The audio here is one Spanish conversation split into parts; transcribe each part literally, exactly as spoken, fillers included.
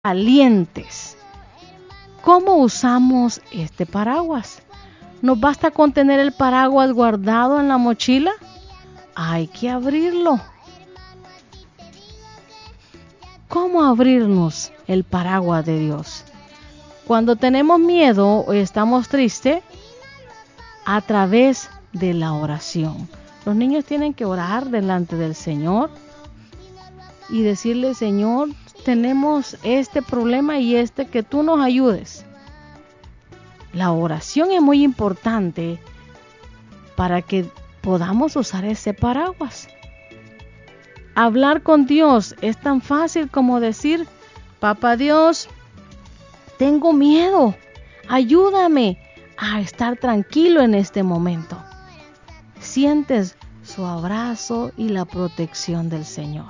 calientes. ¿Cómo usamos este paraguas? ¿Nos basta con tener el paraguas guardado en la mochila? Hay que abrirlo. ¿Cómo abrirnos el paraguas de Dios? Cuando tenemos miedo o estamos tristes, a través de la oración. Los niños tienen que orar delante del Señor y decirle: Señor, tenemos este problema y este, que tú nos ayudes. La oración es muy importante para que podamos usar ese paraguas. Hablar con Dios es tan fácil como decir: Papá Dios, tengo miedo, ayúdame a estar tranquilo en este momento. Sientes su abrazo y la protección del Señor.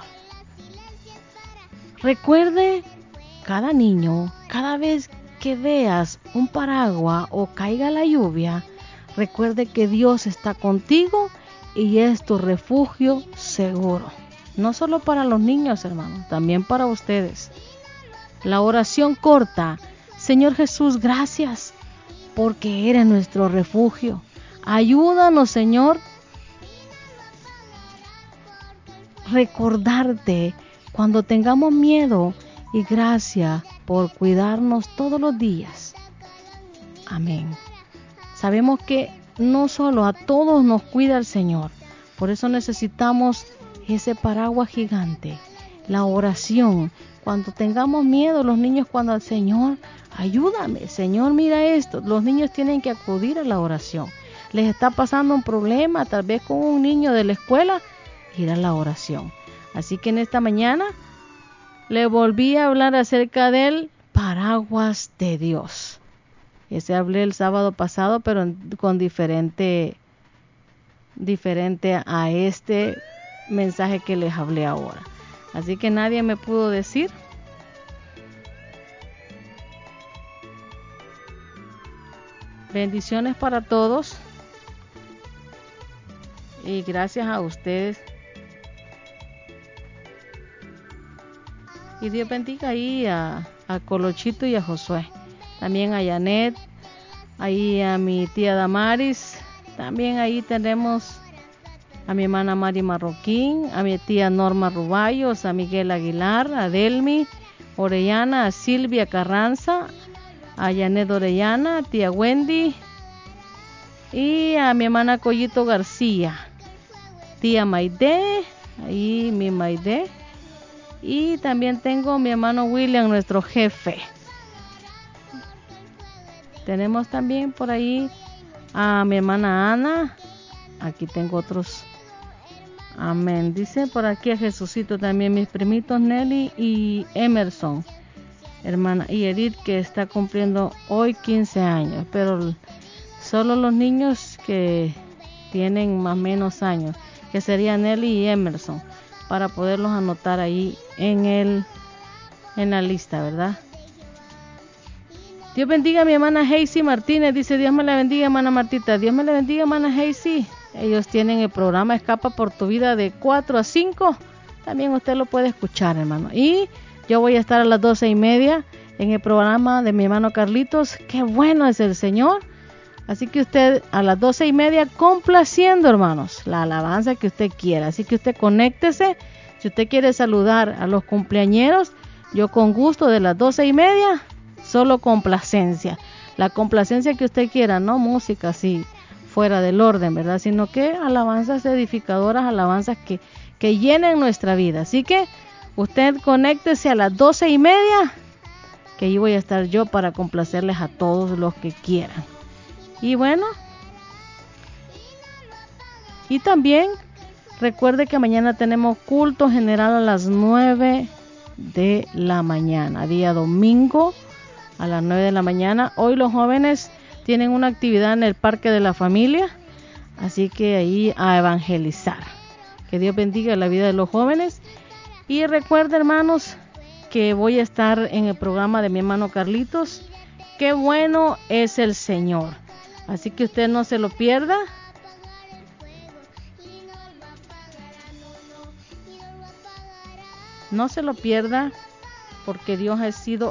Recuerde, cada niño, cada vez que veas un paraguas o caiga la lluvia, recuerde que Dios está contigo y es tu refugio seguro. No solo para los niños, hermanos, también para ustedes. La oración corta: Señor Jesús, gracias porque eres nuestro refugio. Ayúdanos, Señor, recordarte cuando tengamos miedo, y gracias por cuidarnos todos los días. Amén. Sabemos que no solo a todos nos cuida el Señor, por eso necesitamos ese paraguas gigante, la oración. Cuando tengamos miedo, los niños, cuando al Señor, ayúdame, Señor, mira esto, los niños tienen que acudir a la oración. Les está pasando un problema, tal vez con un niño de la escuela, ir a la oración. Así que en esta mañana le volví a hablar acerca del paraguas de Dios. Ese hablé el sábado pasado, pero con diferente, diferente a este mensaje que les hablé ahora. Así que nadie me pudo decir. Bendiciones para todos. Y gracias a ustedes. Y Dios bendiga ahí a, a Colochito y a Josué. También a Janet. Ahí a mi tía Damaris. También ahí tenemos a mi hermana Mari Marroquín, a mi tía Norma Rubayos, a Miguel Aguilar, a Delmi Orellana, a Silvia Carranza, a Janet Orellana, a tía Wendy y a mi hermana Collito García, tía Maide, ahí mi Maide, y también tengo a mi hermano William, nuestro jefe. Tenemos también por ahí a mi hermana Ana. Aquí tengo otros. Amén. Dice por aquí a Jesucito también, mis primitos Nelly y Emerson, hermana, y Edith, que está cumpliendo hoy quince años, pero solo los niños que tienen más o menos años, que serían Nelly y Emerson, para poderlos anotar ahí en el en la lista, ¿verdad? Dios bendiga a mi hermana Hazy Martínez. Dice: Dios me la bendiga, hermana Martita. Dios me la bendiga, hermana Hazy. Ellos tienen el programa Escapa por tu Vida de cuatro a cinco. También usted lo puede escuchar, hermano. Y yo voy a estar a las doce y media en el programa de mi hermano Carlitos. Qué bueno es el Señor. Así que usted a las doce y media complaciendo, hermanos, la alabanza que usted quiera. Así que usted conéctese. Si usted quiere saludar a los cumpleañeros, yo con gusto de las doce y media, solo complacencia. La complacencia que usted quiera, no música así fuera del orden, ¿verdad? Sino que alabanzas edificadoras, alabanzas que, que llenen nuestra vida. Así que usted conéctese a las doce y media, que ahí voy a estar yo para complacerles a todos los que quieran. Y bueno, y también recuerde que mañana tenemos culto general a las nueve de la mañana, día domingo a las nueve de la mañana. Hoy los jóvenes tienen una actividad en el Parque de la Familia, así que ahí a evangelizar. Que Dios bendiga la vida de los jóvenes. Y recuerden, hermanos, que voy a estar en el programa de mi hermano Carlitos. Qué bueno es el Señor. Así que usted no se lo pierda. No se lo pierda. porque Dios ha sido